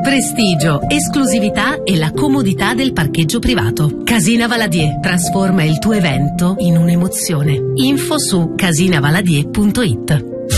Prestigio, esclusività e la comodità del parcheggio privato. Casina Valadier trasforma il tuo evento in un'emozione. Info su casinavaladier.it.